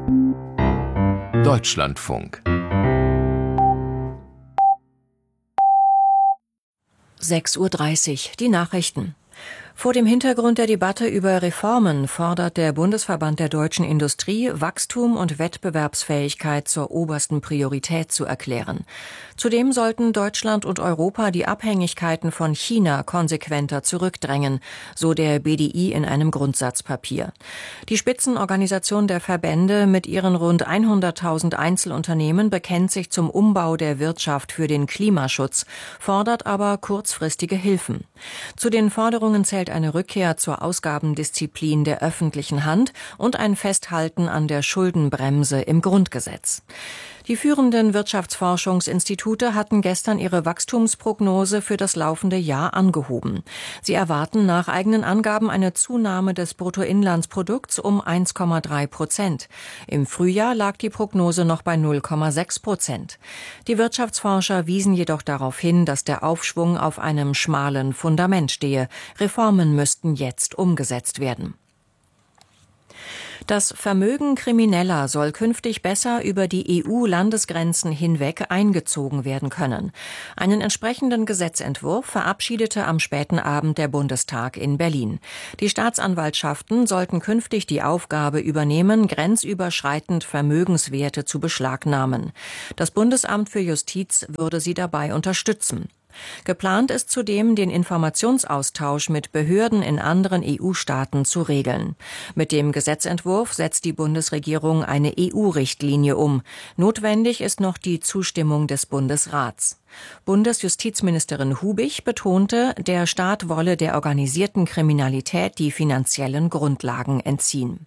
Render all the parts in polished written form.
Deutschlandfunk 6:30 Uhr, die Nachrichten. Vor dem Hintergrund der Debatte über Reformen fordert der Bundesverband der deutschen Industrie, Wachstum und Wettbewerbsfähigkeit zur obersten Priorität zu erklären. Zudem sollten Deutschland und Europa die Abhängigkeiten von China konsequenter zurückdrängen, so der BDI in einem Grundsatzpapier. Die Spitzenorganisation der Verbände mit ihren rund 100.000 Einzelunternehmen bekennt sich zum Umbau der Wirtschaft für den Klimaschutz, fordert aber kurzfristige Hilfen. Zu den Forderungen zählt eine Rückkehr zur Ausgabendisziplin der öffentlichen Hand und ein Festhalten an der Schuldenbremse im Grundgesetz. Die führenden Wirtschaftsforschungsinstitute hatten gestern ihre Wachstumsprognose für das laufende Jahr angehoben. Sie erwarten nach eigenen Angaben eine Zunahme des Bruttoinlandsprodukts um 1,3%. Im Frühjahr lag die Prognose noch bei 0,6%. Die Wirtschaftsforscher wiesen jedoch darauf hin, dass der Aufschwung auf einem schmalen Fundament stehe. Reformen müssten jetzt umgesetzt werden. Das Vermögen Krimineller soll künftig besser über die EU-Landesgrenzen hinweg eingezogen werden können. Einen entsprechenden Gesetzentwurf verabschiedete am späten Abend der Bundestag in Berlin. Die Staatsanwaltschaften sollten künftig die Aufgabe übernehmen, grenzüberschreitend Vermögenswerte zu beschlagnahmen. Das Bundesamt für Justiz würde sie dabei unterstützen. Geplant ist zudem, den Informationsaustausch mit Behörden in anderen EU-Staaten zu regeln. Mit dem Gesetzentwurf setzt die Bundesregierung eine EU-Richtlinie um. Notwendig ist noch die Zustimmung des Bundesrats. Bundesjustizministerin Hubig betonte, der Staat wolle der organisierten Kriminalität die finanziellen Grundlagen entziehen.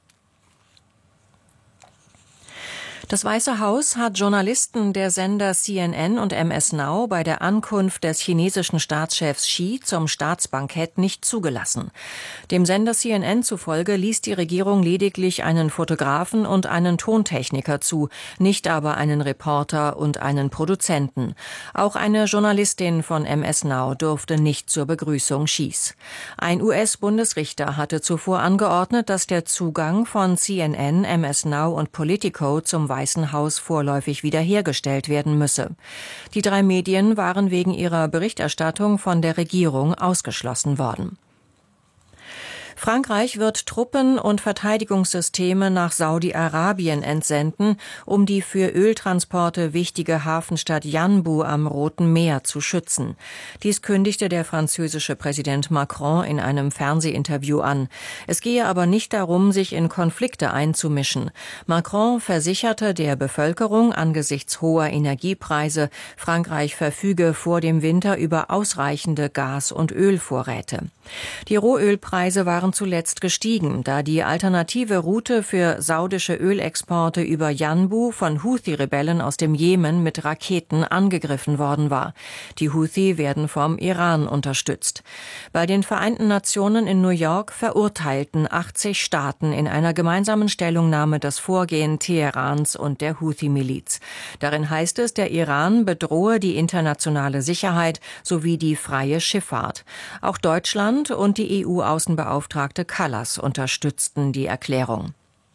Das Weiße Haus hat Journalisten der Sender CNN und MS Now bei der Ankunft des chinesischen Staatschefs Xi zum Staatsbankett nicht zugelassen. Dem Sender CNN zufolge ließ die Regierung lediglich einen Fotografen und einen Tontechniker zu, nicht aber einen Reporter und einen Produzenten. Auch eine Journalistin von MS Now durfte nicht zur Begrüßung Xis. Ein US-Bundesrichter hatte zuvor angeordnet, dass der Zugang von CNN, MS Now und Politico zum Weißen Haus vorläufig wiederhergestellt werden müsse. Die 3 Medien waren wegen ihrer Berichterstattung von der Regierung ausgeschlossen worden. Frankreich wird Truppen und Verteidigungssysteme nach Saudi-Arabien entsenden, um die für Öltransporte wichtige Hafenstadt Yanbu am Roten Meer zu schützen. Dies kündigte der französische Präsident Macron in einem Fernsehinterview an. Es gehe aber nicht darum, sich in Konflikte einzumischen. Macron versicherte der Bevölkerung angesichts hoher Energiepreise, Frankreich verfüge vor dem Winter über ausreichende Gas- und Ölvorräte. Die Rohölpreise waren zuletzt gestiegen, da die alternative Route für saudische Ölexporte über Yanbu von Houthi-Rebellen aus dem Jemen mit Raketen angegriffen worden war. Die Houthi werden vom Iran unterstützt. Bei den Vereinten Nationen in New York verurteilten 80 Staaten in einer gemeinsamen Stellungnahme das Vorgehen Teherans und der Houthi-Miliz. Darin heißt es, der Iran bedrohe die internationale Sicherheit sowie die freie Schifffahrt. Auch Deutschland und die EU-Außenbeauftragte Kallas unterstützten die Erklärung.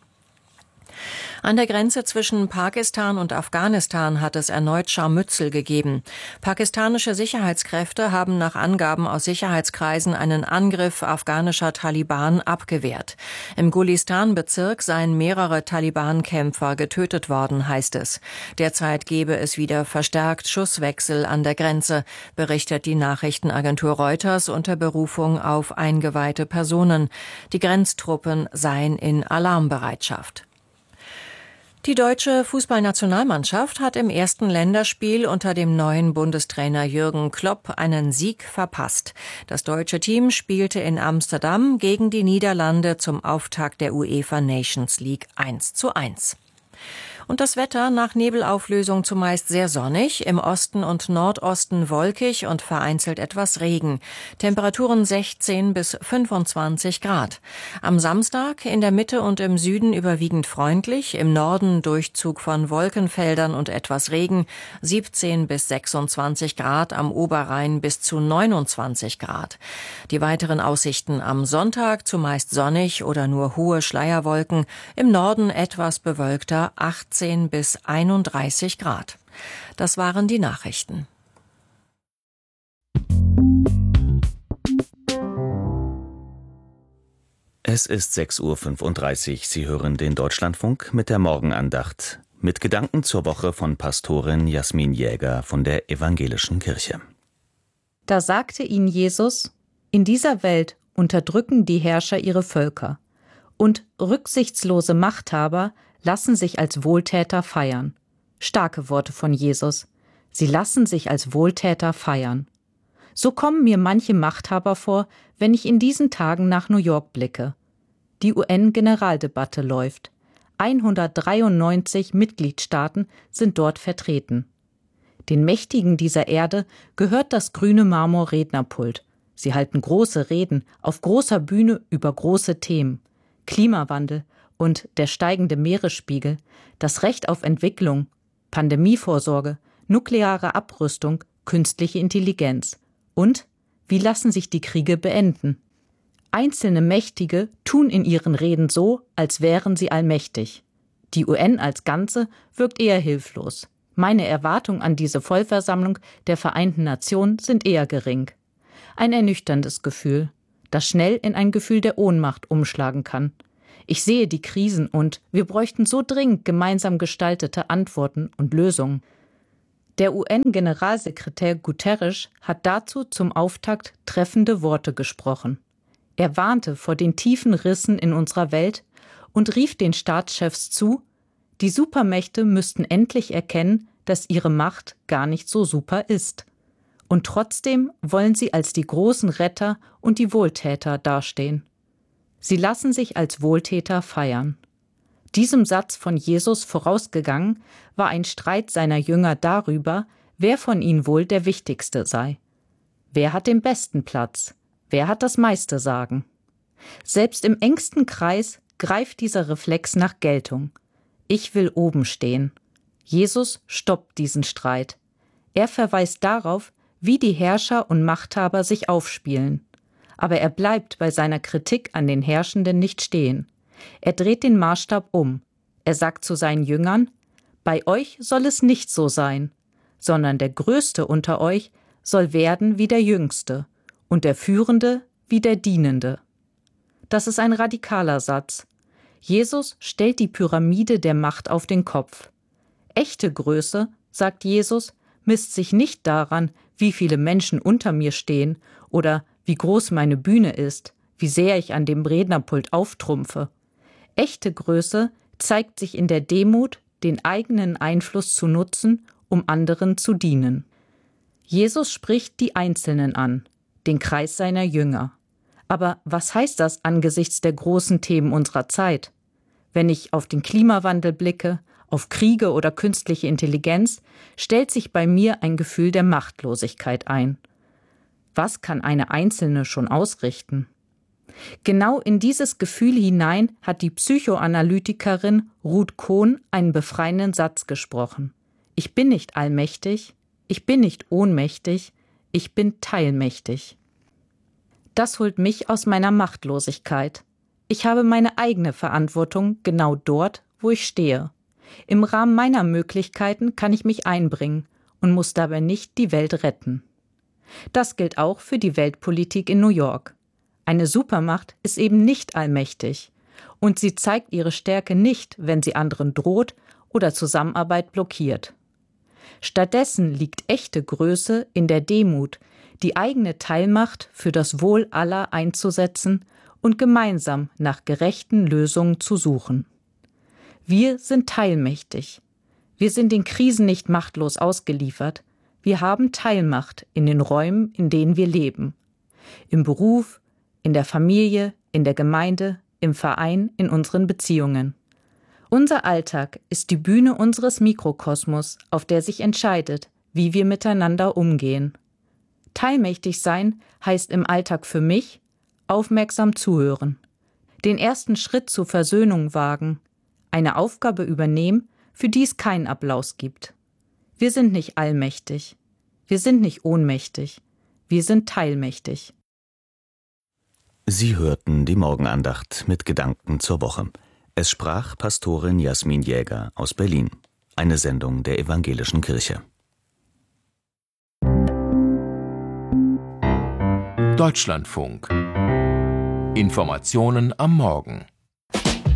An der Grenze zwischen Pakistan und Afghanistan hat es erneut Scharmützel gegeben. Pakistanische Sicherheitskräfte haben nach Angaben aus Sicherheitskreisen einen Angriff afghanischer Taliban abgewehrt. Im Gulistan-Bezirk seien mehrere Taliban-Kämpfer getötet worden, heißt es. Derzeit gebe es wieder verstärkt Schusswechsel an der Grenze, berichtet die Nachrichtenagentur Reuters unter Berufung auf eingeweihte Personen. Die Grenztruppen seien in Alarmbereitschaft. Die deutsche Fußballnationalmannschaft hat im ersten Länderspiel unter dem neuen Bundestrainer Jürgen Klopp einen Sieg verpasst. Das deutsche Team spielte in Amsterdam gegen die Niederlande zum Auftakt der UEFA Nations League 1:1. Und das Wetter nach Nebelauflösung zumeist sehr sonnig, im Osten und Nordosten wolkig und vereinzelt etwas Regen. Temperaturen 16 bis 25 Grad. Am Samstag in der Mitte und im Süden überwiegend freundlich, im Norden Durchzug von Wolkenfeldern und etwas Regen, 17 bis 26 Grad, am Oberrhein bis zu 29 Grad. Die weiteren Aussichten am Sonntag zumeist sonnig oder nur hohe Schleierwolken, im Norden etwas bewölkter, 18 bis 31 Grad. Das waren die Nachrichten. Es ist 6:35 Uhr. Sie hören den Deutschlandfunk mit der Morgenandacht. Mit Gedanken zur Woche von Pastorin Jasmin Jäger von der Evangelischen Kirche. Da sagte ihnen Jesus: In dieser Welt unterdrücken die Herrscher ihre Völker, und rücksichtslose Machthaber lassen sich als Wohltäter feiern. Starke Worte von Jesus. Sie lassen sich als Wohltäter feiern. So kommen mir manche Machthaber vor, wenn ich in diesen Tagen nach New York blicke. Die UN-Generaldebatte läuft. 193 Mitgliedstaaten sind dort vertreten. Den Mächtigen dieser Erde gehört das grüne Marmor-Rednerpult. Sie halten große Reden auf großer Bühne über große Themen. Klimawandel und der steigende Meeresspiegel, das Recht auf Entwicklung, Pandemievorsorge, nukleare Abrüstung, künstliche Intelligenz. Und wie lassen sich die Kriege beenden? Einzelne Mächtige tun in ihren Reden so, als wären sie allmächtig. Die UN als Ganze wirkt eher hilflos. Meine Erwartungen an diese Vollversammlung der Vereinten Nationen sind eher gering. Ein ernüchterndes Gefühl, das schnell in ein Gefühl der Ohnmacht umschlagen kann. Ich sehe die Krisen und wir bräuchten so dringend gemeinsam gestaltete Antworten und Lösungen. Der UN-Generalsekretär Guterres hat dazu zum Auftakt treffende Worte gesprochen. Er warnte vor den tiefen Rissen in unserer Welt und rief den Staatschefs zu, die Supermächte müssten endlich erkennen, dass ihre Macht gar nicht so super ist. Und trotzdem wollen sie als die großen Retter und die Wohltäter dastehen. Sie lassen sich als Wohltäter feiern. Diesem Satz von Jesus vorausgegangen war ein Streit seiner Jünger darüber, wer von ihnen wohl der Wichtigste sei. Wer hat den besten Platz? Wer hat das meiste Sagen? Selbst im engsten Kreis greift dieser Reflex nach Geltung. Ich will oben stehen. Jesus stoppt diesen Streit. Er verweist darauf, wie die Herrscher und Machthaber sich aufspielen. Aber er bleibt bei seiner Kritik an den Herrschenden nicht stehen. Er dreht den Maßstab um. Er sagt zu seinen Jüngern: Bei euch soll es nicht so sein, sondern der Größte unter euch soll werden wie der Jüngste und der Führende wie der Dienende. Das ist ein radikaler Satz. Jesus stellt die Pyramide der Macht auf den Kopf. Echte Größe, sagt Jesus, misst sich nicht daran, wie viele Menschen unter mir stehen oder wie groß meine Bühne ist, wie sehr ich an dem Rednerpult auftrumpfe. Echte Größe zeigt sich in der Demut, den eigenen Einfluss zu nutzen, um anderen zu dienen. Jesus spricht die Einzelnen an, den Kreis seiner Jünger. Aber was heißt das angesichts der großen Themen unserer Zeit? Wenn ich auf den Klimawandel blicke, auf Kriege oder künstliche Intelligenz, stellt sich bei mir ein Gefühl der Machtlosigkeit ein. Was kann eine Einzelne schon ausrichten? Genau in dieses Gefühl hinein hat die Psychoanalytikerin Ruth Cohn einen befreienden Satz gesprochen. Ich bin nicht allmächtig, ich bin nicht ohnmächtig, ich bin teilmächtig. Das holt mich aus meiner Machtlosigkeit. Ich habe meine eigene Verantwortung genau dort, wo ich stehe. Im Rahmen meiner Möglichkeiten kann ich mich einbringen und muss dabei nicht die Welt retten. Das gilt auch für die Weltpolitik in New York. Eine Supermacht ist eben nicht allmächtig und sie zeigt ihre Stärke nicht, wenn sie anderen droht oder Zusammenarbeit blockiert. Stattdessen liegt echte Größe in der Demut, die eigene Teilmacht für das Wohl aller einzusetzen und gemeinsam nach gerechten Lösungen zu suchen. Wir sind teilmächtig. Wir sind den Krisen nicht machtlos ausgeliefert. Wir haben Teilmacht in den Räumen, in denen wir leben. Im Beruf, in der Familie, in der Gemeinde, im Verein, in unseren Beziehungen. Unser Alltag ist die Bühne unseres Mikrokosmos, auf der sich entscheidet, wie wir miteinander umgehen. Teilmächtig sein heißt im Alltag für mich, aufmerksam zuhören, den ersten Schritt zur Versöhnung wagen, eine Aufgabe übernehmen, für die es keinen Applaus gibt. Wir sind nicht allmächtig, wir sind nicht ohnmächtig, wir sind teilmächtig. Sie hörten die Morgenandacht mit Gedanken zur Woche. Es sprach Pastorin Jasmin Jäger aus Berlin. Eine Sendung der Evangelischen Kirche. Deutschlandfunk. Informationen am Morgen.